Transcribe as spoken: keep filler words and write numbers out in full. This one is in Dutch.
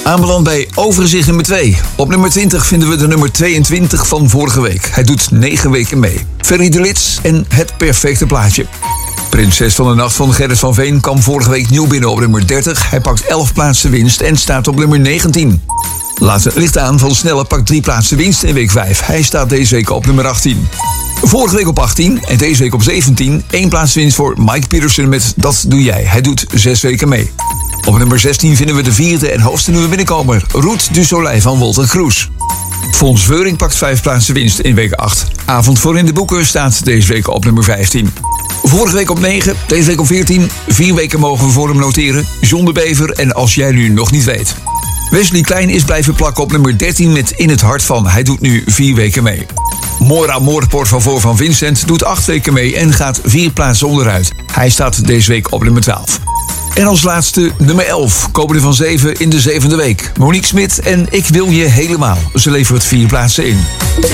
Aanbeland bij overzicht nummer twee. Op nummer twintig vinden we de nummer tweeëntwintig van vorige week. Hij doet negen weken mee. Ferry de Lits en Het Perfecte Plaatje. Prinses van de Nacht van Gerrit van Veen kwam vorige week nieuw binnen op nummer dertig. Hij pakt elf plaatsen winst en staat op nummer negentien. Laat het licht aan van Snelle pakt drie plaatsen winst in week vijf. Hij staat deze week op nummer achttien. Vorige week op achttien en deze week op zeventien. Eén plaats winst voor Mike Peterson met Dat Doe Jij. Hij doet zes weken mee. Op nummer zestien vinden we de vierde en hoogste nieuwe binnenkomer. Roet du Soleil van Wolter Kroes. Fons Veuring pakt vijf plaatsen winst in week acht. Avond voor in de boeken staat deze week op nummer vijftien. Vorige week op negen, deze week op veertien. Vier weken mogen we voor hem noteren. John de Bever en Als Jij Nu Nog Niet Weet. Wesley Klein is blijven plakken op nummer dertien met In het Hart van. Hij doet nu vier weken mee. Mora Moorport van voor van Vincent doet acht weken mee en gaat vier plaatsen onderuit. Hij staat deze week op nummer twaalf. En als laatste nummer elf, komende van zeven in de zevende week. Monique Smit en Ik Wil Je Helemaal. Ze levert vier plaatsen in.